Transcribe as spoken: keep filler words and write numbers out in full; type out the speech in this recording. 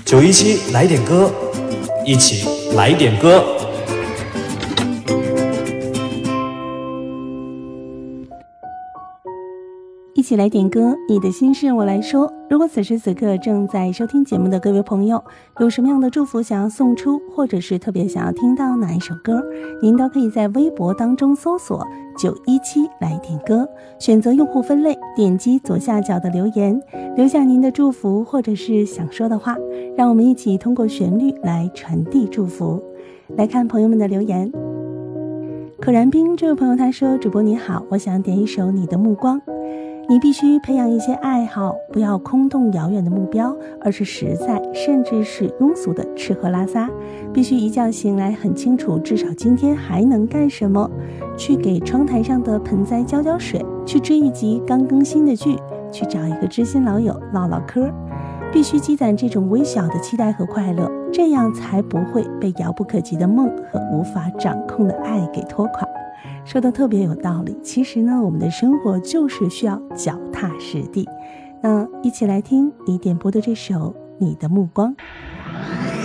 九一七来点歌，一起来点歌。 一起来点歌，你的心事我来说。如果此时此刻正在收听节目的各位朋友，有什么样的祝福想要送出，或者是特别想要听到哪一首歌，您都可以在微博当中搜索九一七来点歌，选择用户分类，点击左下角的留言，留下您的祝福或者是想说的话，让我们一起通过旋律来传递祝福。来看朋友们的留言。可燃冰这位朋友他说，主播你好，我想点一首你的目光。你必须培养一些爱好，不要空洞遥远的目标，而是实在甚至是庸俗的吃喝拉撒。必须一觉醒来很清楚，至少今天还能干什么，去给窗台上的盆栽浇浇水，去追一集刚更新的剧，去找一个知心老友唠唠嗑。必须积攒这种微小的期待和快乐，这样才不会被遥不可及的梦和无法掌控的爱给拖垮。说的特别有道理，其实呢，我们的生活就是需要脚踏实地。那一起来听你点播的这首《你的目光》。